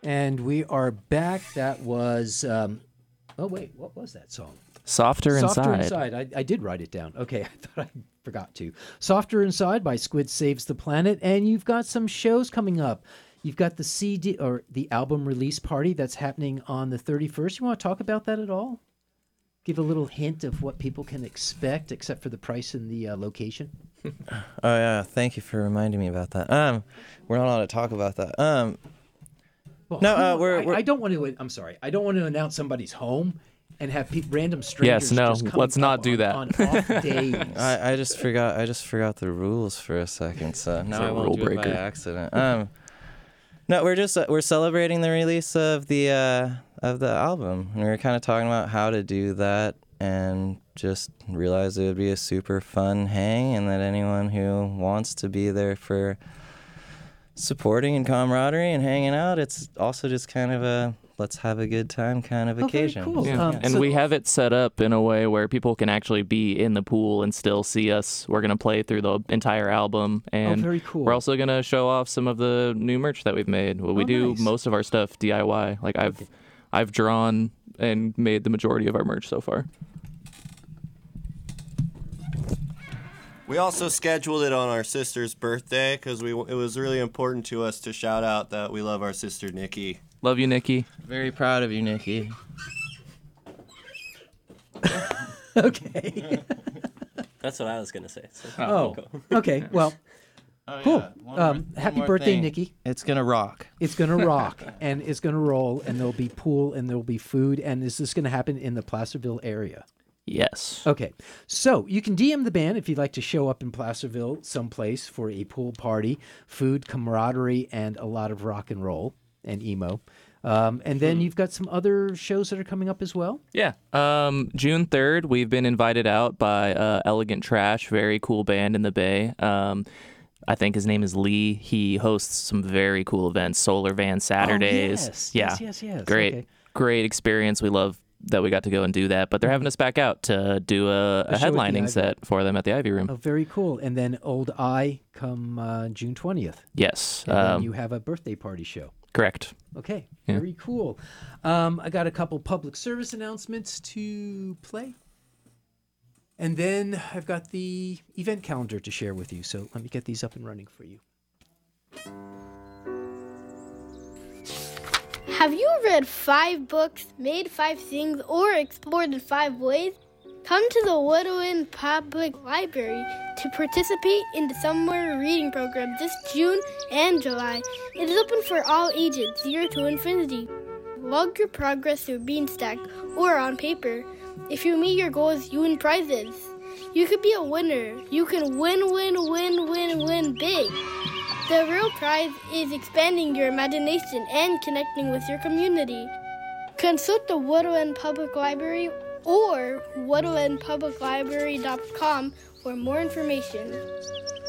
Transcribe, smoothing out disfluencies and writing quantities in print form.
And we are back. That was, oh wait, what was that song? Softer Softer Inside. Inside. I did write it down. Okay, I thought I forgot to. Softer Inside by Squid Saves the Planet. And you've got some shows coming up. You've got the CD or the album release party that's happening on the 31st. You want to talk about that at all? Give a little hint of what people can expect, except for the price and the location. Oh yeah, thank you for reminding me about that. We're not allowed to talk about that. Well, No, we're I don't want to. I'm sorry. I don't want to announce somebody's home and have random strangers. Yes, no, just coming let's not up do that. on off days. I just forgot the rules for a second, so now a I won't rule do it by breaker. accident. No, we're celebrating the release of the album, and we were kind of talking about how to do that, and just realized it would be a super fun hang, and that anyone who wants to be there for supporting and camaraderie and hanging out, it's also just kind of a let's have a good time kind of very occasion. cool. Yeah. And so- we have it set up in a way where people can actually be in the pool and still see us. We're going to play through the entire album. And very cool. we're also going to show off some of the new merch that we've made. Well, we do nice. most of our stuff DIY. Like I've drawn and made the majority of our merch so far. We also scheduled it on our sister's birthday because it was really important to us to shout out that we love our sister Nikki. Love you, Nikki. Very proud of you, Nikki. Okay. That's what I was going to say. So. Oh, okay. Well, cool. Happy birthday, Nikki. It's gonna rock. It's going to rock, and it's going to roll, and there'll be pool, and there'll be food, and is this going to happen in the Placerville area? Yes. Okay, so you can DM the band if you'd like to show up in Placerville someplace for a pool party, food, camaraderie, and a lot of rock and roll and emo. And then you've got some other shows that are coming up as well. Yeah. June 3rd, we've been invited out by Elegant Trash, very cool band in the Bay. I think his name is Lee. He hosts some very cool events, Solar Van Saturdays. Yes. Yeah. Yes. Great, Okay. great experience. We love that we got to go and do that. But they're having us back out to do a show at the headlining Ivy. set for them at the Ivy Room. Oh, very cool. And then Old Eye come June 20th. Yes. And then you have a birthday party show. Correct. Okay, Yeah. very cool. I got a couple public service announcements to play. And then I've got the event calendar to share with you. So let me get these up and running for you. Have you read 5 books, made 5 things, or explored in 5 ways? Come to the Woodwind Public Library to participate in the summer reading program this June and July. It is open for all ages, 0 to infinity. Log your progress through Beanstack or on paper. If you meet your goals, you win prizes. You could be a winner. You can win big. The real prize is expanding your imagination and connecting with your community. Consult the Woodwind Public Library or woodwindpubliclibrary.com for more information.